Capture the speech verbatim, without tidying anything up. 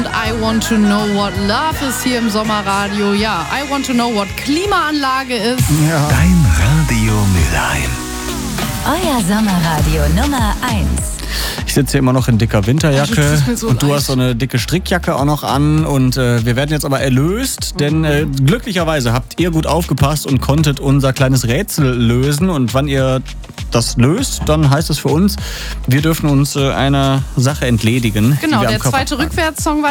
und I Want to Know What Love is hier im Sommerradio. Ja, I Want to Know What Klimaanlage ist. Ja. Dein Radio Mülheim. Euer Sommerradio Nummer eins. Ich sitze hier immer noch in dicker Winterjacke Das tut mir so und du leid. hast so eine dicke Strickjacke auch noch an und äh, wir werden jetzt aber erlöst, denn äh, glücklicherweise habt ihr gut aufgepasst und konntet unser kleines Rätsel lösen und wann ihr das löst, dann heißt es für uns, wir dürfen uns äh, einer Sache entledigen. die Genau, wir am der Körper zweite tragen. Rückwärtssong war